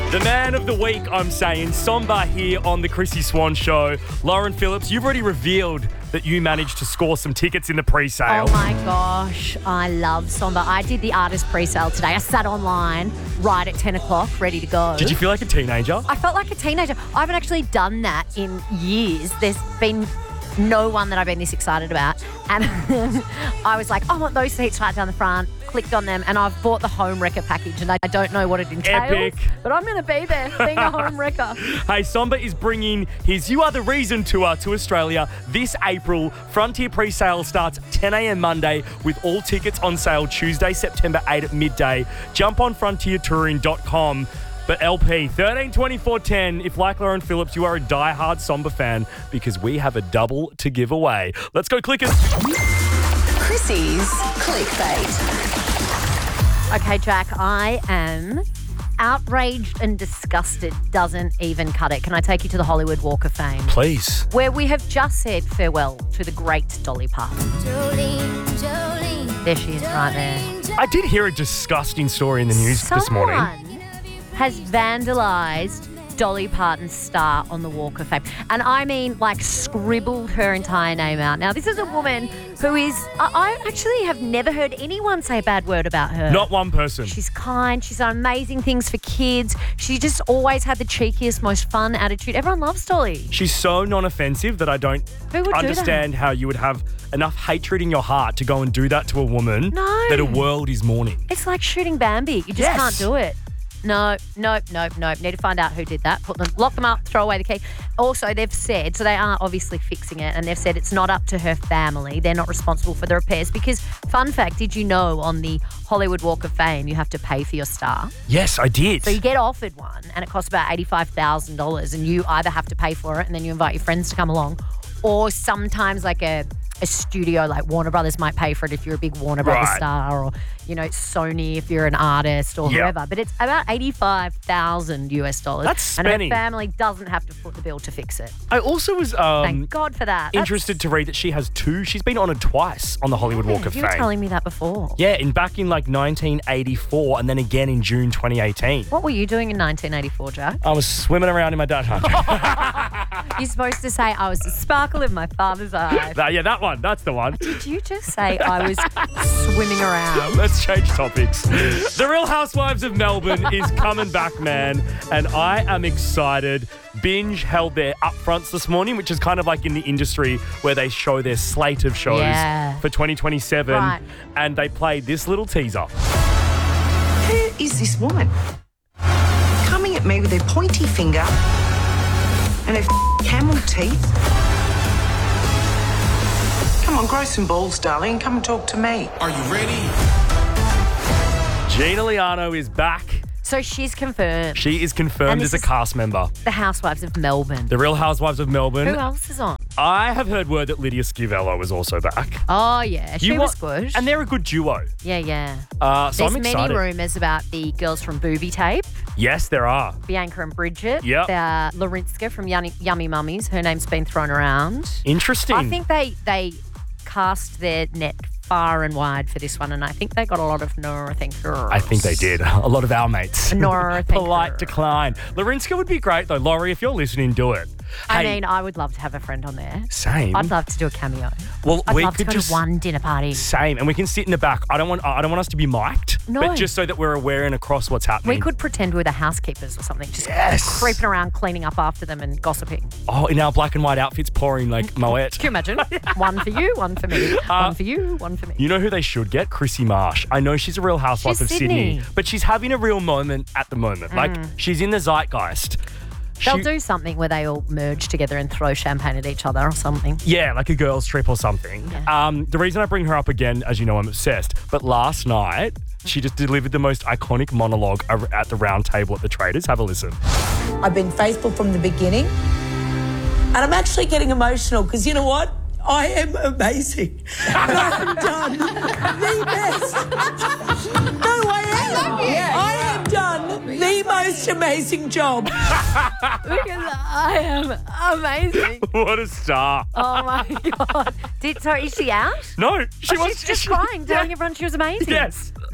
The man of the week, I'm saying, Somba here on the Chrissy Swan Show. Lauren Phillips, you've already revealed that you managed to score some tickets in the pre-sale. Oh my gosh, I love Somba. I did the artist pre-sale today. I sat online right at 10 o'clock, ready to go. Did you feel like a teenager? I felt like a teenager. I haven't actually done that in years. There's been no one that I've been this excited about. And I was like, I want those seats right down the front. Clicked on them, and I've bought the home wrecker package, and I don't know what it entails. Epic. But I'm going to be there being a home wrecker. Hey, Somba is bringing his You Are The Reason tour to Australia this April. Frontier pre-sale starts 10 a.m. Monday with all tickets on sale Tuesday, September 8 at midday. Jump on frontiertouring.com. But LP, 13 24 10, if like Lauren Phillips, you are a diehard Somba fan, because we have a double to give away. Let's go clickers. Chrissy's Clickbait. Okay, Jack, I am outraged and disgusted. Doesn't even cut it. Can I take you to the Hollywood Walk of Fame? Please. Where we have just said farewell to the great Dolly Parton. There she is right there. I did hear a disgusting story in the news this morning. Someone has vandalised Dolly Parton's star on the Walk of Fame. And I mean, like, scribbled her entire name out. Now, this is a woman who is... I actually have never heard anyone say a bad word about her. Not one person. She's kind. She's done amazing things for kids. She just always had the cheekiest, most fun attitude. Everyone loves Dolly. She's so non-offensive that I don't Who would understand how you would have enough hatred in your heart to go and do that to a woman that a world is mourning. It's like shooting Bambi. You just can't do it. No. Need to find out who did that. Lock them up, throw away the key. Also, they've said, so they are obviously fixing it, and they've said it's not up to her family. They're not responsible for the repairs because, fun fact, did you know on the Hollywood Walk of Fame you have to pay for your star? Yes, I did. So you get offered one and it costs about $85,000 and you either have to pay for it and then you invite your friends to come along, or sometimes like a studio like Warner Brothers might pay for it if you're a big Warner Brothers star, or, you know, Sony if you're an artist or whoever. But it's about $85,000. That's spending. And her family doesn't have to foot the bill to fix it. I also was Thank God for that. interested to read that she has two. She's been honoured twice on the Hollywood Walk of Fame. You were telling me that before. Yeah, back in like 1984 and then again in June 2018. What were you doing in 1984, Jack? I was swimming around in my dad hut. You're supposed to say I was the sparkle in my father's eye. That one. That's the one. Did you just say I was swimming around? Let's change topics. The Real Housewives of Melbourne is coming back, man, and I am excited. Binge held their upfronts this morning, which is kind of like in the industry where they show their slate of shows for 2027, and they played this little teaser. Who is this woman? Coming at me with her pointy finger and her camel teeth. Come on, grow some balls, darling, and come and talk to me. Are you ready? Gina Liano is back. So she's confirmed. She is confirmed as a cast member. The Housewives of Melbourne. The Real Housewives of Melbourne. Who else is on? I have heard word that Lydia Schiavello is also back. Oh, yeah. She was good. And they're a good duo. Yeah. So There's I'm excited. many rumours about the girls from Booby Tape. Yes, there are. Bianca and Bridget. Yep. Larinska from Yummy Mummies. Her name's been thrown around. Interesting. I think they cast their net far and wide for this one, and I think they got a lot of Nora thinkers. I think they did. A lot of our mates. Nora thinkers. Polite decline. Larinska would be great, though. Laurie, if you're listening, do it. I mean, I would love to have a friend on there. Same. I'd love to do a cameo. Well, I'd we love could to go to one dinner party. Same, and we can sit in the back. I don't want us to be mic'd, No. but just so that we're aware and across what's happening. We could pretend we're the housekeepers or something, just creeping around, cleaning up after them and gossiping. Oh, in our black and white outfits, pouring like Moet. Can you imagine? One for you, one for me. One for you, one for me. You know who they should get? Chrissy Marsh. I know she's a real housewife of Sydney, but she's having a real moment at the moment. Like, she's in the zeitgeist. They'll do something where they all merge together and throw champagne at each other or something. Yeah, like a girls' trip or something. Yeah. The reason I bring her up again, as you know, I'm obsessed. But last night, she just delivered the most iconic monologue at the round table at the Traders. Have a listen. I've been faithful from the beginning. And I'm actually getting emotional because you know what? I am amazing. And I have done the best. No, I am. I have done the most amazing job. Because I am amazing. What a star. Oh, my God. So is she out? No, she was. She's just crying, telling everyone she was amazing. Yes.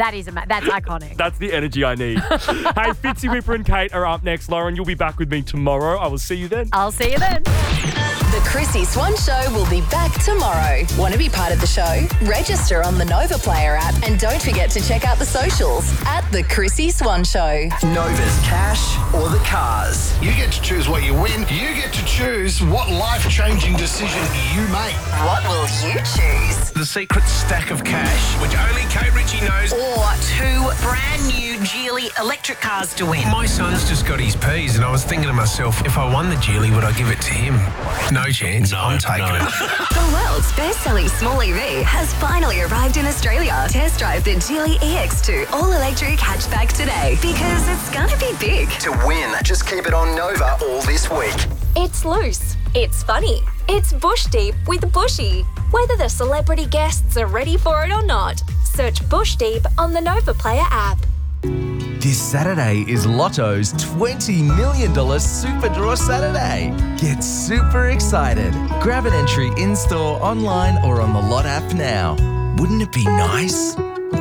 That's iconic. That's the energy I need. Hey, Fitzy, Whipper and Kate are up next. Lauren, you'll be back with me tomorrow. I will see you then. I'll see you then. The Chrissy Swan Show will be back tomorrow. Want to be part of the show? Register on the Nova Player app and don't forget to check out the socials at The Chrissy Swan Show. Nova's cash or the cars. You get to choose what you win. You get to choose what life-changing decision you make. What will you choose? The secret stack of cash, which only Kate Ritchie knows. Or 2 brand new Geely electric cars to win. My son's just got his P's and I was thinking to myself, if I won the Geely, would I give it to him? No chance. I'm taking it. The world's best-selling small EV has finally arrived in Australia. Test drive the Geely EX2 all-electric hatchback today because it's gonna be big. To win, just keep it on Nova all this week. It's loose. It's funny. It's Bush Deep with Bushy. Whether the celebrity guests are ready for it or not, search Bush Deep on the Nova Player app. This Saturday is Lotto's $20 million Super Draw Saturday. Get super excited. Grab an entry in-store, online or on the Lot app now. Wouldn't it be nice?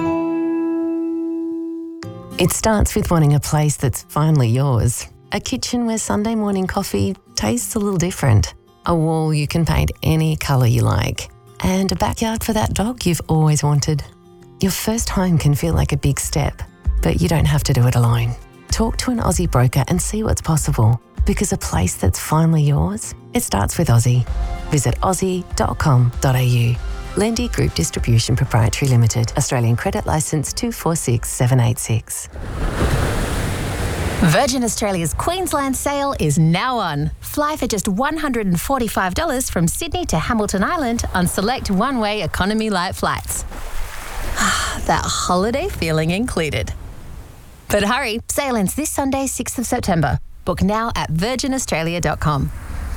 It starts with wanting a place that's finally yours. A kitchen where Sunday morning coffee tastes a little different. A wall you can paint any colour you like. And a backyard for that dog you've always wanted. Your first home can feel like a big step, but you don't have to do it alone. Talk to an Aussie broker and see what's possible. Because a place that's finally yours, it starts with Aussie. Visit aussie.com.au. Lendy Group Distribution Proprietary Limited. Australian Credit Licence 246786. Virgin Australia's Queensland sale is now on. Fly for just $145 from Sydney to Hamilton Island on select one-way economy light flights. That holiday feeling included. But hurry, sale ends this Sunday, 6th of September. Book now at virginaustralia.com.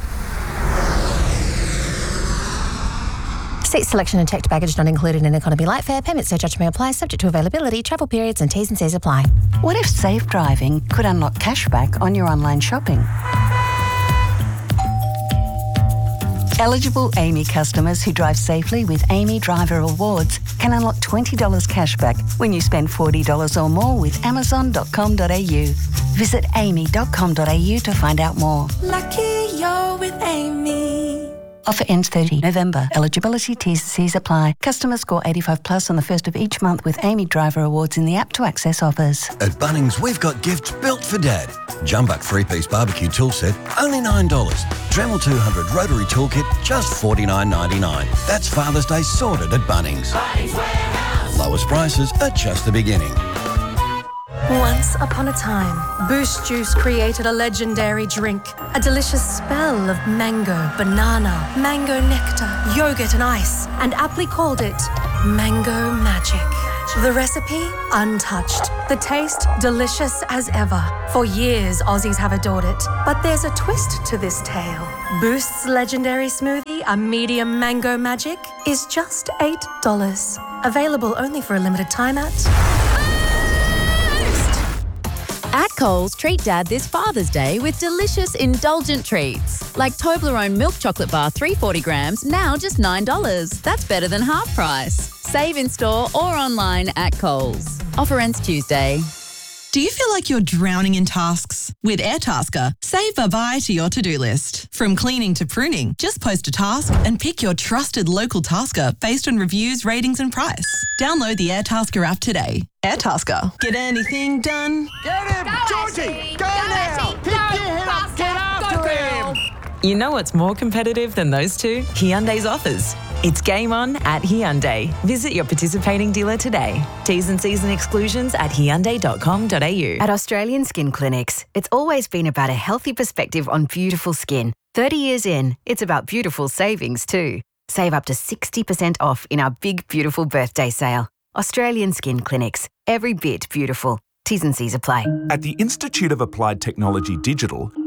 Seat selection and checked baggage not included in economy light fare. Payment surcharge may apply, subject to availability, travel periods and T's and C's apply. What if safe driving could unlock cashback on your online shopping? Eligible AAMI customers who drive safely with AAMI Driver Awards can unlock $20 cashback when you spend $40 or more with Amazon.com.au. Visit aami.com.au to find out more. Lucky you're with Amy. Offer ends 30 November. Eligibility T's and C's apply. Customers score 85 plus on the first of each month with AAMI Driver Awards in the app to access offers. At Bunnings, we've got gifts built for Dad. Jumbuck 3-piece barbecue tool set, only $9. Dremel 200 rotary toolkit, just $49.99. That's Father's Day sorted at Bunnings. Bunnings Warehouse. Lowest prices are just the beginning. Once upon a time, Boost Juice created a legendary drink. A delicious spell of mango, banana, mango nectar, yogurt and ice, and aptly called it Mango Magic. The recipe, untouched. The taste, delicious as ever. For years, Aussies have adored it. But there's a twist to this tale. Boost's legendary smoothie, a medium Mango Magic, is just $8. Available only for a limited time at... At Coles, treat Dad this Father's Day with delicious, indulgent treats. Like Toblerone milk chocolate bar, 340 grams, now just $9. That's better than half price. Save in store or online at Coles. Offer ends Tuesday. Do you feel like you're drowning in tasks? With Airtasker, say bye-bye to your to-do list. From cleaning to pruning, just post a task and pick your trusted local tasker based on reviews, ratings and price. Download the Airtasker app today. Airtasker. Get anything done? Get him! Georgie! Go now! Pick your head up! Get after him! You know what's more competitive than those two? Hyundai's offers. It's game on at Hyundai. Visit your participating dealer today. T's and C's and exclusions at hyundai.com.au. At Australian Skin Clinics, it's always been about a healthy perspective on beautiful skin. 30 years in, it's about beautiful savings too. Save up to 60% off in our big, beautiful birthday sale. Australian Skin Clinics. Every bit beautiful. T's and C's apply. At the Institute of Applied Technology Digital,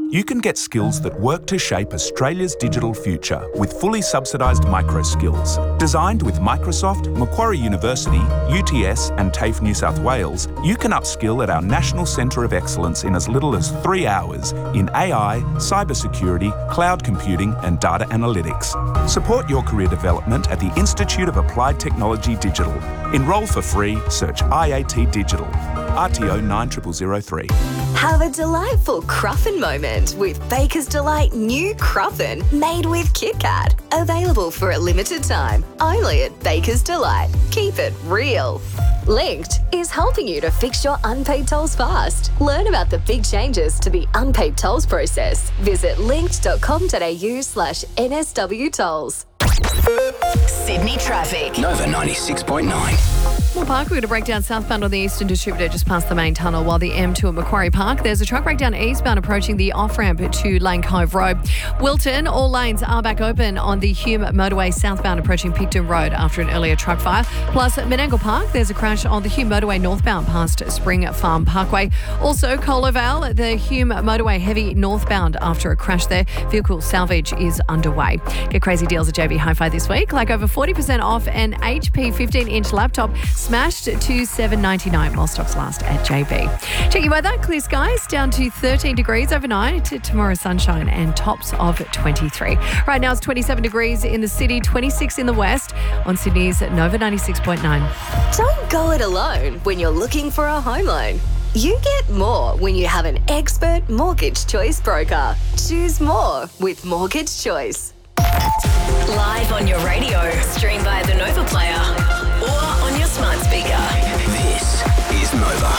You can get skills that work to shape Australia's digital future with fully subsidised micro skills. Designed with Microsoft, Macquarie University, UTS and TAFE New South Wales, you can upskill at our National Centre of Excellence in as little as 3 hours in AI, cybersecurity, cloud computing and data analytics. Support your career development at the Institute of Applied Technology Digital. Enrol for free, search IAT Digital. RTO 9003. Have a delightful Cruffin moment with Baker's Delight new Cruffin made with Kit Kat. Available for a limited time, only at Baker's Delight. Keep it real. Linked is helping you to fix your unpaid tolls fast. Learn about the big changes to the unpaid tolls process. Visit linked.com.au/NSW tolls. Sydney traffic. Nova 96.9. Moore Park, we're going to break down southbound on the Eastern Distributor just past the main tunnel, while the M2 at Macquarie Park. There's a truck breakdown eastbound approaching the off-ramp to Lane Cove Road. Wilton, all lanes are back open on the Hume Motorway southbound approaching Picton Road after an earlier truck fire. Plus, at Menangle Park, there's a crash on the Hume Motorway northbound past Spring Farm Parkway. Also, Cola Vale, the Hume Motorway heavy northbound after a crash there. Vehicle salvage is underway. Get crazy deals at JB Hi-Fi this week, like over 40% off an HP 15-inch laptop smashed to $7.99 while stocks last at JB. Checking weather, clear skies down to 13 degrees overnight. Tomorrow sunshine and tops of 23. Right now it's 27 degrees in the city, 26 in the west on Sydney's Nova 96.9. Don't go it alone when you're looking for a home loan. You get more when you have an expert mortgage choice broker. Choose more with Mortgage Choice. Live on your radio, stream via the Nova Player or on your smart speaker. This is Nova.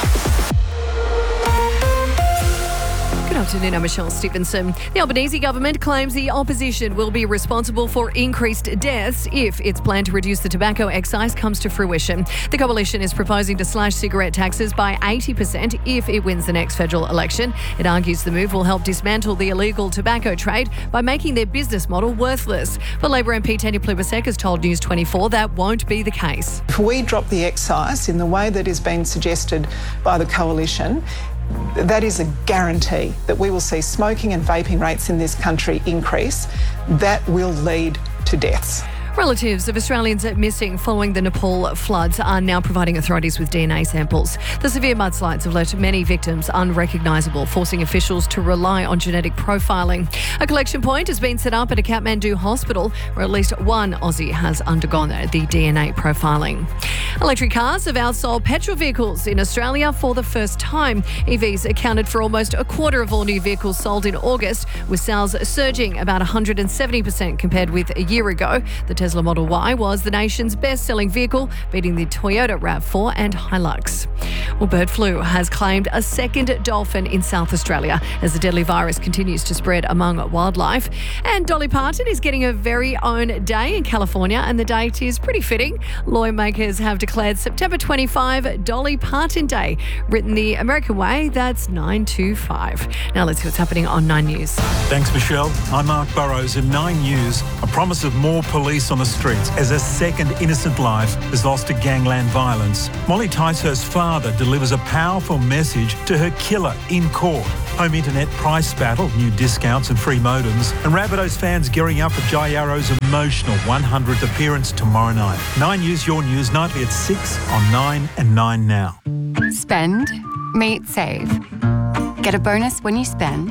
Good afternoon, I'm Michelle Stevenson. The Albanese government claims the opposition will be responsible for increased deaths if its plan to reduce the tobacco excise comes to fruition. The coalition is proposing to slash cigarette taxes by 80% if it wins the next federal election. It argues the move will help dismantle the illegal tobacco trade by making their business model worthless. But Labor MP Tanya Plibersek has told News 24 that won't be the case. If we drop the excise in the way that is being suggested by the coalition, that is a guarantee that we will see smoking and vaping rates in this country increase. That will lead to deaths. Relatives of Australians missing following the Nepal floods are now providing authorities with DNA samples. The severe mudslides have left many victims unrecognisable, forcing officials to rely on genetic profiling. A collection point has been set up at a Kathmandu hospital where at least one Aussie has undergone the DNA profiling. Electric cars have outsold petrol vehicles in Australia for the first time. EVs accounted for almost a quarter of all new vehicles sold in August, with sales surging about 170% compared with a year ago. The Tesla Model Y was the nation's best-selling vehicle, beating the Toyota RAV4 and Hilux. Well, bird flu has claimed a second dolphin in South Australia as the deadly virus continues to spread among wildlife. And Dolly Parton is getting her very own day in California, and the date is pretty fitting. Lawmakers have declared September 25 Dolly Parton Day. Written the American way, that's 925. Now let's see what's happening on 9 News. Thanks, Michelle. I'm Mark Burrows in 9 News. A promise of more police on the streets as a second innocent life is lost to gangland violence. Molly Ticehurst's father delivers a powerful message to her killer in court. Home internet price battle, new discounts and free modems, and Rabbitohs fans gearing up for Jai Arrow's emotional 100th appearance tomorrow night. 9 News, your news, nightly at 6 on 9 and 9 Now. Spend, meet, save. Get a bonus when you spend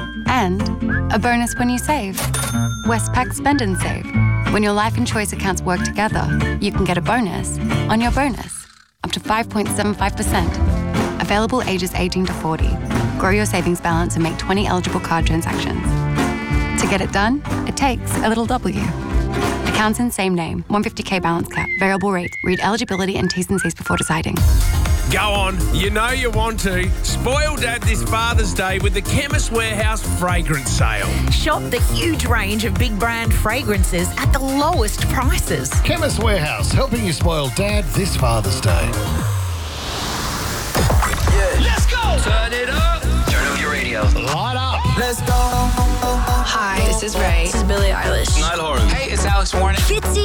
and a bonus when you save. Westpac Spend and Save. When your life and choice accounts work together, you can get a bonus on your bonus, up to 5.75%. Available ages 18 to 40. Grow your savings balance and make 20 eligible card transactions. To get it done, it takes a little W. Accounts in same name, 150k balance cap, variable rate. Read eligibility and T's and C's before deciding. Go on, you know you want to. Spoil Dad this Father's Day with the Chemist Warehouse fragrance sale. Shop the huge range of big brand fragrances at the lowest prices. Chemist Warehouse, helping you spoil Dad this Father's Day. Let's go! Turn it up! Turn up your radio. Light up! Let's go! Hi, this is Ray. This is Billie Eilish. Niall Horan. Hey, it's Alex Warren. Fitzy.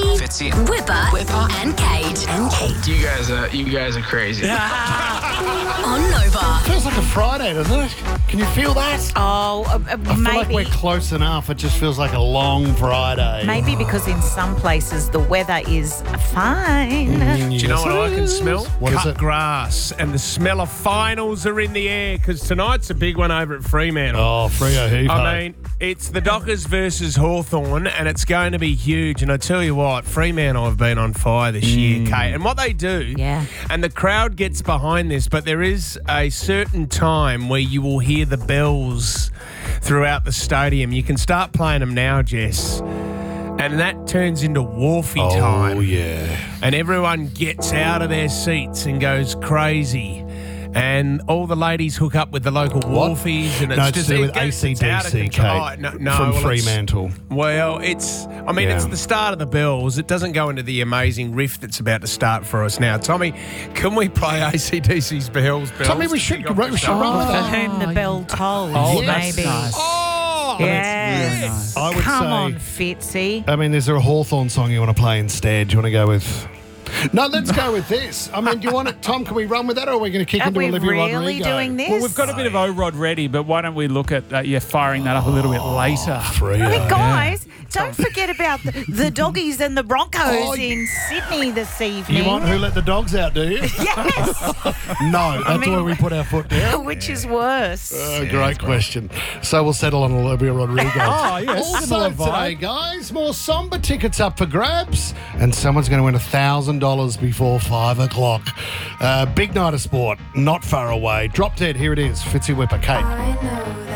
Fitzy, Whipper, and Kate. You guys are crazy. On Nova. Feels like a Friday, doesn't it? Can you feel that? Oh, I feel like we're close enough. It just feels like a long Friday. Maybe because in some places the weather is fine. Do you know what I can smell? What is Cut it? grass. And the smell of finals are in the air because tonight's a big one over at Fremantle. Oh, Freo Heave. I mean, it's the Dockers versus Hawthorn, and it's going to be huge. And I tell you what, Fremantle have been on fire this year, Kate. And what they do, and the crowd gets behind this, but there is a certain time where you will hear the bells throughout the stadium. You can start playing them now, Jess. And that turns into Wharfie time. Oh, yeah. And everyone gets out of their seats and goes crazy. And all the ladies hook up with the local wharfies, and it's to do with AC/DC, Kate, from Fremantle. It's the start of the bells. It doesn't go into the amazing riff that's about to start for us now. Tommy, can we play AC/DC's bells? Tommy, we should run with For whom the bell tolls, maybe. Nice. Oh, yes. I would Come say, on, Fitzy. I mean, is there a Hawthorn song you want to play instead? Do you want to go with... No, let's go with this. I mean, do you want it, Tom? Can we run with that, or are we going to kick into Olivia Rodrigo? Doing this? Well, we've got a bit of O-Rod ready, but why don't we look at firing that up a little bit later? Guys, don't forget about the doggies and the Broncos in Sydney this evening. You want Who Let the Dogs Out, do you? Yes. No, that's where we put our foot down. Which is worse? Great question. So we'll settle on Olivia Rodrigo. Oh, yes. Also today, guys, more Samba tickets up for grabs, and someone's going to win $1,000 before 5 o'clock. Big night of sport, not far away. Drop Dead, here it is. Fitzy Whipper, Kate.